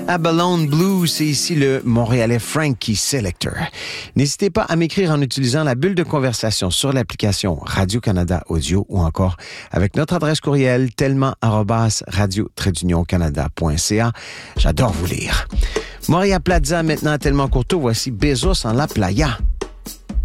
Abalone Blues, c'est ici le Montréalais Frankie Selector. N'hésitez pas à m'écrire en utilisant la bulle de conversation sur l'application Radio-Canada Audio ou encore avec notre adresse courriel tellement@radio-canada.ca. J'adore vous lire. Moria Plaza, maintenant tellement courto, voici Bezos en la playa.